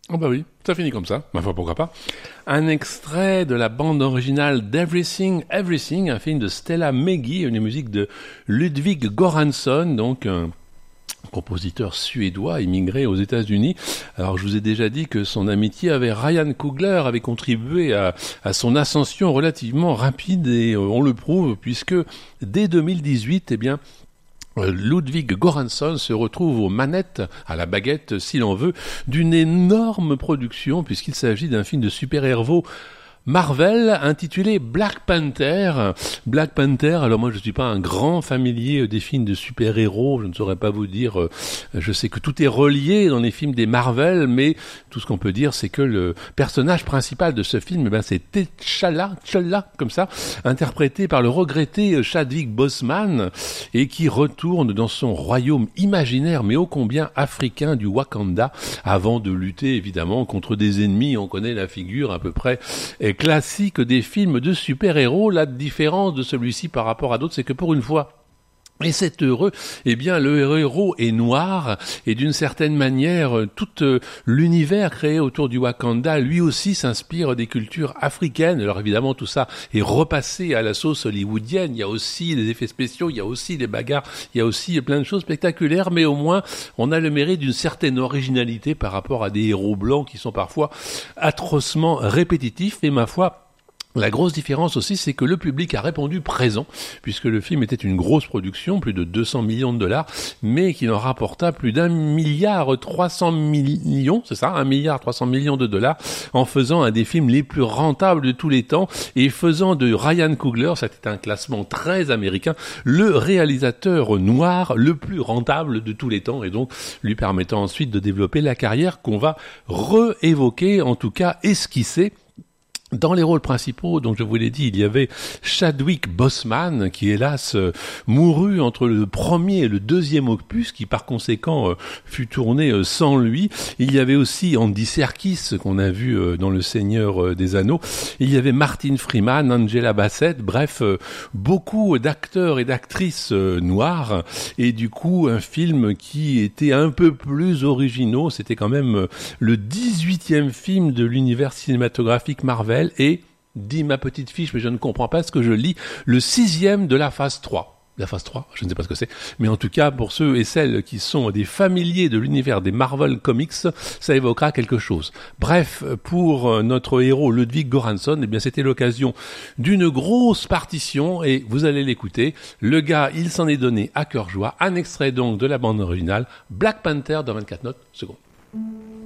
Oh bah oui, ça finit comme ça, ma foi pourquoi pas. Un extrait de la bande originale d'Everything, Everything, un film de Stella Meggy, une musique de Ludwig Göransson, donc un compositeur suédois immigré aux États-Unis. Alors je vous ai déjà dit que son amitié avec Ryan Coogler avait contribué à son ascension relativement rapide et on le prouve puisque dès 2018, eh bien, Ludwig Göransson se retrouve aux manettes, à la baguette si l'on veut, d'une énorme production puisqu'il s'agit d'un film de super-héros Marvel intitulé Black Panther. Black Panther, alors moi je suis pas un grand familier des films de super-héros, je ne saurais pas vous dire, je sais que tout est relié dans les films des Marvel, mais tout ce qu'on peut dire c'est que le personnage principal de ce film, c'est T'Challa, comme ça, interprété par le regretté Chadwick Boseman, et qui retourne dans son royaume imaginaire, mais ô combien africain du Wakanda, avant de lutter évidemment contre des ennemis, on connaît la figure à peu près classique des films de super-héros. La différence de celui-ci par rapport à d'autres, c'est que pour une fois, et c'est heureux, eh bien le héros est noir et d'une certaine manière tout l'univers créé autour du Wakanda lui aussi s'inspire des cultures africaines. Alors évidemment tout ça est repassé à la sauce hollywoodienne, il y a aussi des effets spéciaux, il y a aussi des bagarres, il y a aussi plein de choses spectaculaires, mais au moins on a le mérite d'une certaine originalité par rapport à des héros blancs qui sont parfois atrocement répétitifs et ma foi, la grosse différence aussi, c'est que le public a répondu présent, puisque le film était une grosse production, plus de 200 millions de dollars, mais qui en rapporta plus d'1,3 milliard, c'est ça, 1,3 milliard de dollars, en faisant un des films les plus rentables de tous les temps, et faisant de Ryan Coogler, c'était un classement très américain, le réalisateur noir le plus rentable de tous les temps, et donc lui permettant ensuite de développer la carrière qu'on va réévoquer, en tout cas esquisser. Dans les rôles principaux, donc je vous l'ai dit, il y avait Chadwick Boseman qui hélas mourut entre le premier et le deuxième opus, qui par conséquent fut tourné sans lui. Il y avait aussi Andy Serkis qu'on a vu dans Le Seigneur des Anneaux. Il y avait Martin Freeman, Angela Bassett, bref, beaucoup d'acteurs et d'actrices noirs. Et du coup, un film qui était un peu plus originaux. C'était quand même le 18e film de l'univers cinématographique Marvel. Et, dit ma petite fiche, mais je ne comprends pas ce que je lis, le 6e de la phase 3. La phase 3, je ne sais pas ce que c'est, mais en tout cas, pour ceux et celles qui sont des familiers de l'univers des Marvel Comics, ça évoquera quelque chose. Bref, pour notre héros Ludwig Göransson, eh bien, c'était l'occasion d'une grosse partition, et vous allez l'écouter. Le gars, il s'en est donné à cœur joie. Un extrait donc de la bande originale, Black Panther dans 24 notes secondes.